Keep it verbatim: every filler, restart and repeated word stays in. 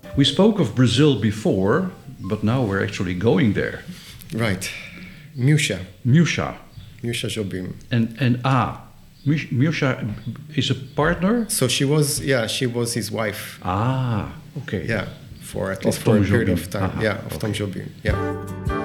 We spoke of Brazil before, but now we're actually going there. Right. Miúcha. Miúcha. Miúcha Jobim. And, and ah, Miúcha is a partner? So she was, yeah, she was his wife. Ah, okay. Yeah, for at least Of for Tom a period Jobim. of time. Aha, Yeah, of okay. Tom Jobim. Yeah.